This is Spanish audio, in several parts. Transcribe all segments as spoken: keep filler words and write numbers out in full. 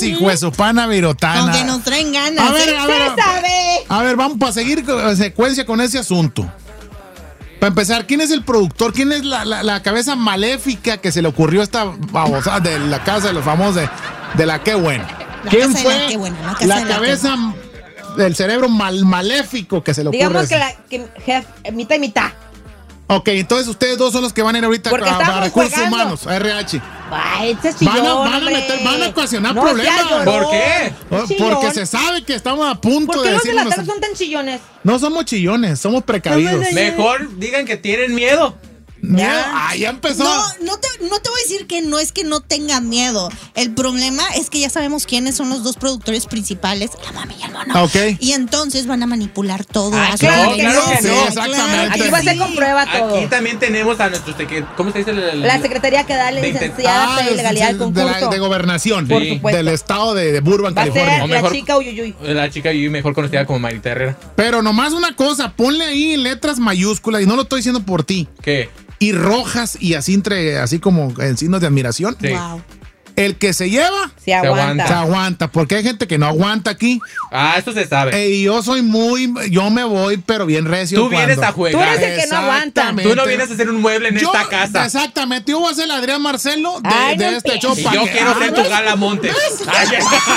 hijo de su pana virotana. Aunque nos traen ganas. A ver, ¿eh? a ver, Se sabe. A ver, vamos para seguir con secuencia con ese asunto. Para empezar, ¿quién es el productor? ¿Quién es la, la, la cabeza maléfica que se le ocurrió esta babosa de la casa de los famosos de, de la Qué Buena? La ¿Quién casa de fue la Qué Buena, la casa la de la cabeza del cerebro mal, maléfico que se le ocurre? Digamos que, eso? la, que jefe, mitad y mitad. Ok, entonces ustedes dos son los que van a ir ahorita Porque a, a estamos recursos jugando. humanos, a R H. Ay, este es chillón, Van a, van a hombre. meter, van a ocasionar No problemas. seas llorón. ¿Por qué? Oh, Chillón. Porque se sabe que estamos a punto ¿Por de qué los de la decirnos. tarde son tan chillones? No somos chillones, somos precavidos. No, no, no. Mejor digan que tienen miedo. Miedo. Ah, ya empezó. No, no te, no te voy a decir que no es que no tenga miedo. El problema es que ya sabemos quiénes son los dos productores principales, la mami y el mono. Ok. Y entonces van a manipular todo. Ah, a su claro conveniencia. que no. Sí, no, exactamente. Aquí va a ser con prueba todo. Aquí también tenemos a nuestros, que- ¿cómo se dice? El- La secretaría que da la de- licenciada Ah, de legalidad del de, la- concurso. de gobernación. Por Sí. supuesto. Del estado de, de Burbank, Va a California. ser O la mejor- chica Uyuyuy. La chica y mejor conocida como Marita Herrera. Pero nomás una cosa, ponle ahí letras mayúsculas, y no lo estoy diciendo por ti, ¿Qué? y rojas y así entre, así como en signos de admiración. Sí. Wow. El que se lleva, Se aguanta. se aguanta, porque hay gente que no aguanta aquí. Ah, esto se sabe. Eh, Y yo soy muy, yo me voy, pero bien recio. Tú vienes cuando- a jugar. Tú eres el que no aguanta. Exactamente. Tú no vienes a hacer un mueble en Yo- esta casa. Exactamente, yo voy a ser el Adrián Marcelo de, Ay, de no este empieces. show. Y pa' yo que- quiero ser Ah, tu ¿ves? Gala Montes. Ay,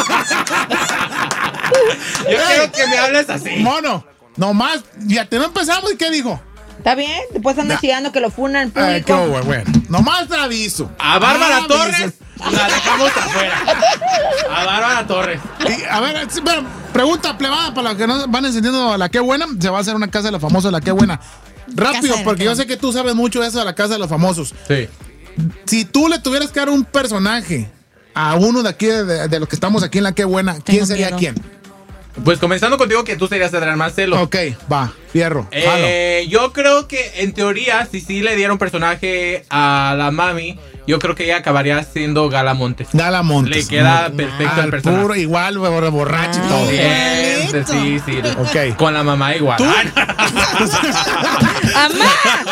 yo quiero que me hables así. Mono, nomás, ya te no empezamos, ¿y qué dijo? Está bien, después andan Ya. chillando que lo funan en Ay, qué público. bueno, bueno. Nomás te aviso. A Bárbara Aviso. Torres la dejamos afuera. A Bárbara Torres. Y, a ver, sí, pero, pregunta plebada para los que no van encendiendo a la Qué Buena. Se va a hacer una casa de los famosos de la Qué Buena. Rápido, Casa de la porque Qué yo Buena. sé que tú sabes mucho de eso de la casa de los famosos. Sí. Si tú le tuvieras que dar un personaje a uno de aquí, de, de los que estamos aquí en la Qué Buena, ¿quién Tengo sería miedo. quién? Pues comenzando contigo que tú serías Adrián Marcelo. Ok, va, fierro. jalo. Eh, yo creo que en teoría, si sí le diera un personaje a la mami, yo creo que ella acabaría siendo Gala Montes. Gala Montes. Le queda perfecto el Al personaje. puro, igual, bor- borracho y todo. Bien, sí, sí. Ok. Con la mamá igual. ¿Tú? Ah, no. ¡Amá!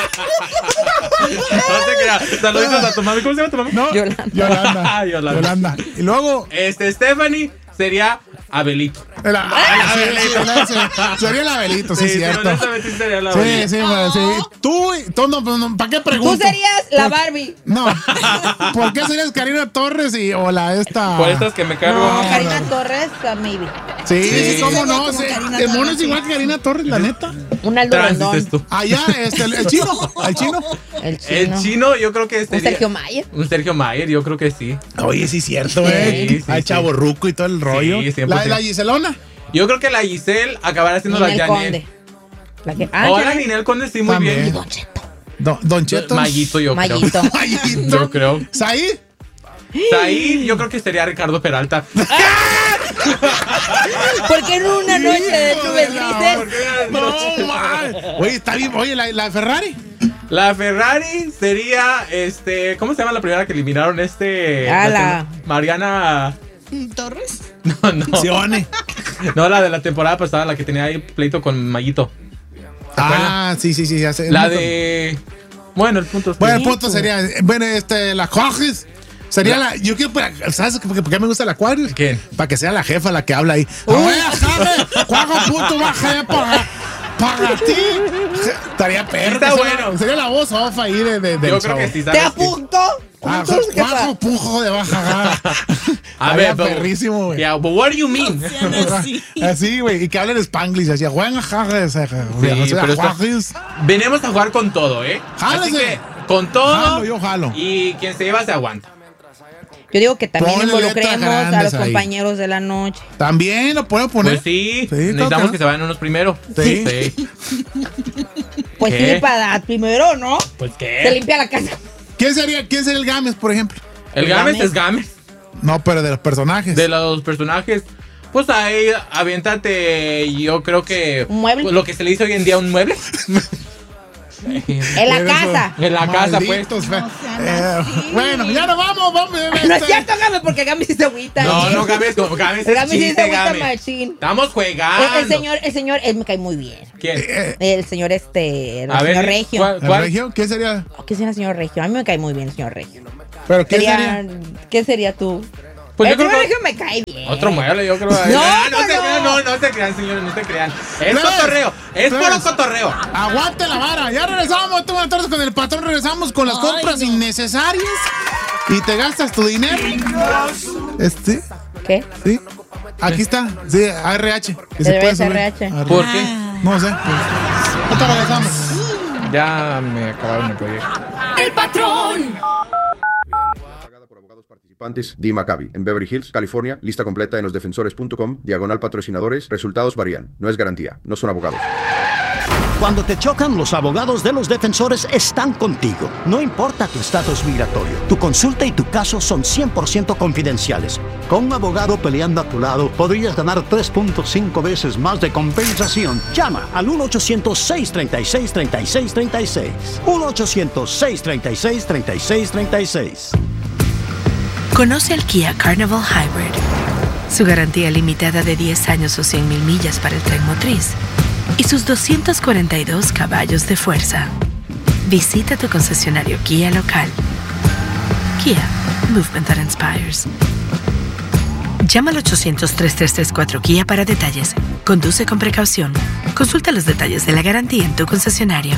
No te creas. Saluditos a tu mami. ¿Cómo se llama tu mami? No, Yolanda. Yolanda. Yolanda. Yolanda. Y luego. Este, Stephanie sería Abelito. El, Ah, sí, Abelito. sí, sí, sería el Abelito, sí, Sí, cierto. honestamente sí sería la Sí, Abelito. sí, bueno, sí. Tú, tú no, no, ¿para qué Tú preguntas? serías la Barbie. No. ¿Por qué serías Karina Torres y o la esta? Por estas que me cargo. No, no, Karina no. Torres, uh, maybe. Sí, Sí, cómo sería no. como sí. Karina El mono Torres, es sí. igual que Karina Torres, la neta. Un Aldo Trans, Rondón. dices tú. Allá, este, el, el chino, el chino. El chino. El chino, yo creo que Un sería. Sergio Mayer. Un Sergio Mayer, yo creo que sí. Oye, sí, cierto, Sí, eh. sí, Hay sí. chavorruco y todo el rollo. Sí, cien por la, ciento. la Giselona. Yo creo que la Giselle acabará siendo la Ninel Janel. Conde. La que, ah, Hola, Janel. Ninel Conde, sí, muy También. bien. Don Cheto. Don, Don Cheto. Mayito, yo Mayito. Mayito. Yo creo. ¿Saí? creo. Ahí yo creo que sería Ricardo Peralta. Porque en una noche de nubes grises. No, mal. Oye, está bien. Oye, la, la Ferrari. La Ferrari sería, este, ¿cómo se llama la primera que eliminaron? Este, Ah, la la- tem- Mariana, ¿Torres? no, no, Sione. no, la de la temporada pasada, la que tenía ahí pleito con Mayito. Ah, sí, sí, sí. ya sé. La de, bueno, el punto es que- Bueno, el punto sería. Bueno, este, la Coges. Sería la. Yo quiero. ¿Sabes por qué, por qué me gusta el Aquarius? ¿Quién? Para que sea la jefa la que habla ahí. Oye, ¿sabes? ¿Cuál punto va para, para ti? Estaría perro. Está Sería- bueno. Sería la voz off ahí de, de, del Yo creo show. que sí, ¿Te ¿sabes? apunto? Ah, Puntos, ¿qué Juanjo pasa? Pujo de baja gama. A ver, Estaría pero- perrísimo, güey. Yeah, but what do you mean? Así. Así, güey. Y que hablen Spanglish. Así, Juan Jajes. Sí, pero está- venimos a jugar con todo, ¿eh? Así Jálese. que, con todo. Jalo, yo jalo. Y quien se lleva se aguanta. Yo digo que también Ponle involucremos letras a los grandes ahí. compañeros de la noche. También lo puedo poner. Pues sí, Sí, necesitamos claro que que se vayan unos primero. Sí. Sí. Pues ¿Qué? sí, para dar primero, ¿no? Pues Se qué. limpia la casa. ¿Quién sería, ¿Quién sería el Gámez, por ejemplo? El Gámez es Gámez. No, pero de los personajes. De los personajes. Pues ahí, aviéntate. Yo creo que. ¿Un mueble? pues, lo que se le dice hoy en día un mueble. En la Pero casa. eso- En la casa, pues. Malditos fe- No sean Eh, así. bueno, ya nos vamos, vamos. No es este- cierto, Gámez, porque Gámez sí se agüita. No, no, Gámez. no, Gámez El es Gámez sí se chiste, agüita Gámez. machín. Estamos jugando. El, el señor, el señor, él me cae muy bien. ¿Quién? Eh, El señor este, el A ver, señor Regio. ¿cuál- ¿El Regio? ¿Quién sería? ¿Qué sería el señor Regio? A mí me cae muy bien el señor Regio. ¿Pero quién Sería, sería? ¿Qué sería tú? Pues el yo creo señor que- Regio me cae bien. Otro mueble, yo creo. No, no, no, no. se crean, no, no se crean, señores, no se crean. Es Pues, cotorreo, es pues. puro cotorreo. Aguante la vara. Ya regresamos. Esto buenas tardes con el patrón. Regresamos con las Ay, compras no. innecesarias. Y te gastas tu dinero. Este, ¿Qué? sí. Aquí está. Sí, R H. Que Debe puede ser subir. R H. Arre. ¿Por qué? Ah. No sé. Ahorita regresamos. Ya me acabaron el proyecto. El patrón. Pagada por abogados participantes D. Maccabi en Beverly Hills, California. Lista completa en losdefensores punto com. Diagonal patrocinadores. Resultados varían. No es garantía. No son abogados. Cuando te chocan, los abogados de los defensores están contigo. No importa tu estatus migratorio, tu consulta y tu caso son cien por ciento confidenciales. Con un abogado peleando a tu lado, podrías ganar tres punto cinco veces más de compensación. Llama al uno ochocientos, seis treinta y seis, treinta y seis treinta y seis. uno ochocientos, seis treinta y seis, treinta y seis treinta y seis. Conoce el Kia Carnival Hybrid. Su garantía limitada de diez años o cien mil millas para el tren motriz. Y sus doscientos cuarenta y dos caballos de fuerza. Visita tu concesionario Kia local. Kia, movement that inspires. Llama al ochocientos, tres tres tres cuatro Kia para detalles. Conduce con precaución. Consulta los detalles de la garantía en tu concesionario.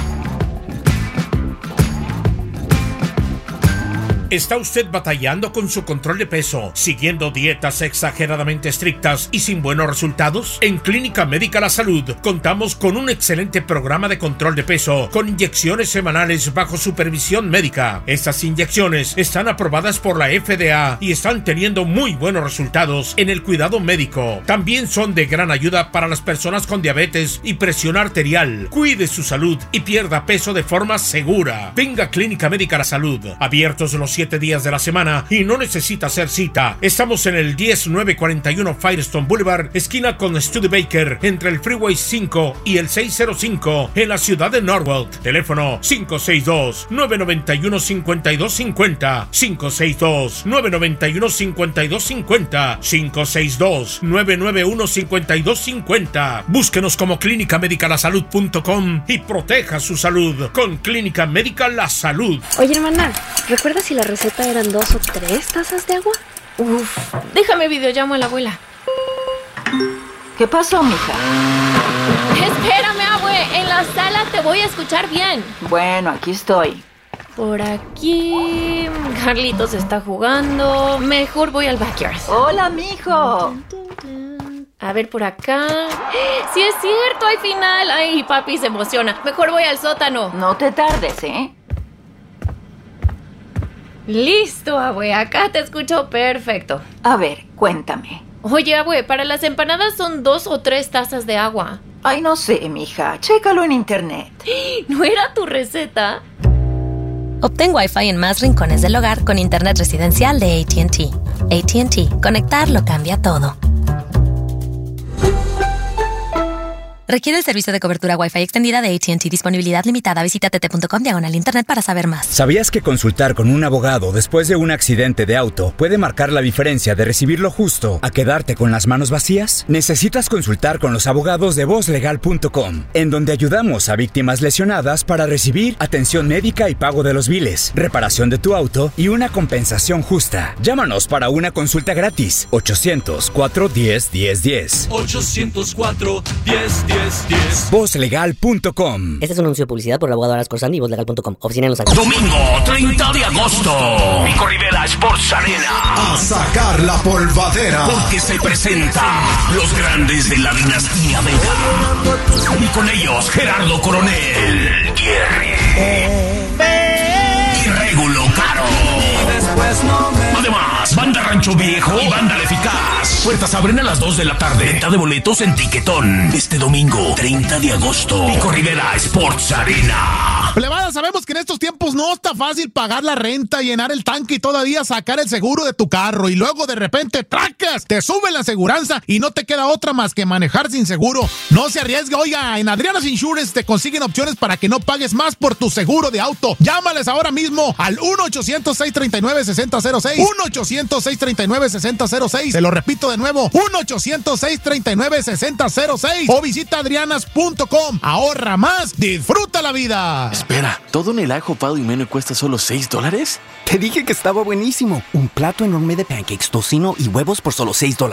¿Está usted batallando con su control de peso, siguiendo dietas exageradamente estrictas y sin buenos resultados? En Clínica Médica La Salud contamos con un excelente programa de control de peso con inyecciones semanales bajo supervisión médica. Estas inyecciones están aprobadas por la F D A y están teniendo muy buenos resultados en el cuidado médico. También son de gran ayuda para las personas con diabetes y presión arterial. Cuide su salud y pierda peso de forma segura. Venga a Clínica Médica La Salud, abiertos los siete días de la semana y no necesita hacer cita. Estamos en el diez mil novecientos cuarenta y uno Firestone Boulevard, esquina con Studebaker, entre el Freeway cinco y el seiscientos cinco en la ciudad de Norwalk. Teléfono cinco seis dos, nueve nueve uno, cinco dos cinco cero, cinco seis dos, nueve nueve uno, cinco dos cinco cero, cinco seis dos, nueve nueve uno, cinco dos cinco cero. Búsquenos como clínica médica la salud punto com y proteja su salud con Clínica Médica La Salud. Oye, hermana, ¿recuerdas si la receta eran dos o tres tazas de agua? Uf, déjame videollamo a la abuela. ¿Qué pasó, mija? Espérame, abue, en la sala te voy a escuchar bien. Bueno, aquí estoy. Por aquí... Carlitos está jugando. Mejor voy al backyard. Hola, mijo. A ver, por acá... ¡Sí es cierto! ¡Hay final! ¡Ay, papi se emociona! Mejor voy al sótano. No te tardes, ¿eh? Listo, abue. Acá te escucho perfecto. A ver, cuéntame. Oye, abue, para las empanadas son dos o tres tazas de agua. Ay, no sé, mija. Chécalo en internet. ¿No era tu receta? Obtén Wi-Fi en más rincones del hogar con internet residencial de A T and T. A T and T. Conectar lo cambia todo. Requiere el servicio de cobertura Wi-Fi extendida de A T and T. Disponibilidad limitada. Visita t t punto com diagonal internet para saber más. ¿Sabías que consultar con un abogado después de un accidente de auto puede marcar la diferencia de recibir lo justo a quedarte con las manos vacías? Necesitas consultar con los abogados de voz legal punto com, en donde ayudamos a víctimas lesionadas para recibir atención médica y pago de los biles, reparación de tu auto y una compensación justa. Llámanos para una consulta gratis. ochocientos, cuatro uno cero, uno cero uno cero. ochocientos cuatro, diez, diez, diez. voz legal punto com. Este es un anuncio de publicidad por el abogado Aras Corsani y voz legal punto com. Oficina en Los Ángeles. Domingo treinta de agosto. Pico Rivera Sports Arena. A sacar la polvadera. Porque se presenta los grandes de la dinastía Vega. Y con ellos Gerardo Coronel, Jerry y Regulo Caro. Además, Banda Rancho Viejo y Banda La Eficaz. Puertas abren a las dos de la tarde. Venta de boletos en Tiquetón. Este domingo, treinta de agosto. Pico Rivera Sports Arena. Plebada, sabemos que en estos tiempos no está fácil pagar la renta, llenar el tanque y todavía sacar el seguro de tu carro. Y luego de repente, ¡tracas! Te sube la aseguranza y no te queda otra más que manejar sin seguro. No se arriesgue, oiga, en Adriana's Insurance te consiguen opciones para que no pagues más por tu seguro de auto. Llámales ahora mismo al uno ochocientos, seis tres nueve, seis cero cero seis. uno ochocientos, seis tres nueve, seis cero cero seis. Te lo repito de nuevo, uno ochocientos, seis tres nueve, seis cero cero seis. O visita adrianas punto com. Ahorra más, disfruta la vida. Espera, ¿todo en el ajo Pado y Meno cuesta solo seis dólares? Te dije que estaba buenísimo. Un plato enorme de pancakes, tocino y huevos por solo seis dólares.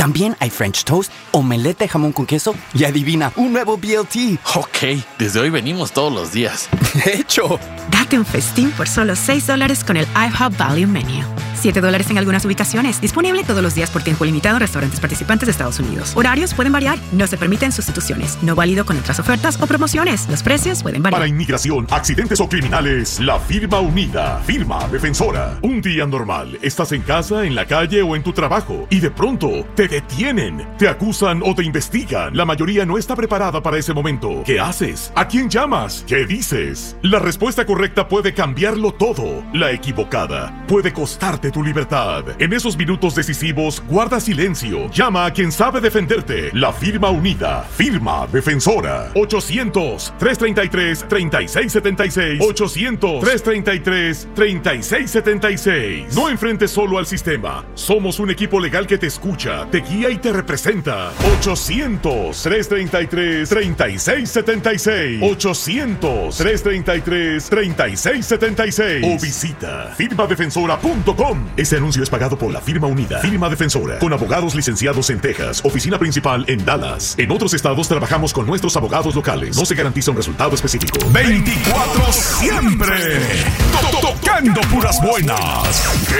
También hay French toast, omelette de jamón con queso y adivina, un nuevo B L T. Ok, desde hoy venimos todos los días. ¡Hecho! Date un festín por solo seis dólares con el IHOP Value Menu. siete dólares en algunas ubicaciones. Disponible todos los días por tiempo limitado en restaurantes participantes de Estados Unidos. Horarios pueden variar. No se permiten sustituciones. No válido con otras ofertas o promociones. Los precios pueden variar. Para inmigración, accidentes o criminales, la firma unida. Firma defensora. Un día normal. Estás en casa, en la calle o en tu trabajo y de pronto te detienen. Te acusan o te investigan. La mayoría no está preparada para ese momento. ¿Qué haces? ¿A quién llamas? ¿Qué dices? La respuesta correcta puede cambiarlo todo. La equivocada puede costarte tu libertad. En esos minutos decisivos, guarda silencio. Llama a quien sabe defenderte. La firma unida. Firma defensora. ochocientos, trescientos treinta y tres, treinta y seis setenta y seis. ochocientos, trescientos treinta y tres, treinta y seis setenta y seis. No enfrentes solo al sistema. Somos un equipo legal que te escucha, te guía y te representa. ochocientos, trescientos treinta y tres, treinta y seis setenta y seis. ochocientos, trescientos treinta y tres, treinta y seis setenta y seis. O visita firma defensora punto com. Este anuncio es pagado por la firma unida. Firma defensora. Con abogados licenciados en Texas. Oficina principal en Dallas. En otros estados trabajamos con nuestros abogados locales. No se garantiza un resultado específico. veinticuatro siempre. Tocando puras buenas.